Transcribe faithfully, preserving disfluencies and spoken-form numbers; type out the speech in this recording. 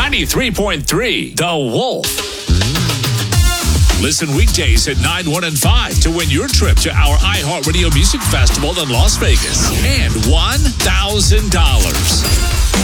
ninety-three point three, The Wolf. Listen weekdays at nine, one, and five to win your trip to our iHeartRadio Music Festival in Las Vegas and one thousand dollars.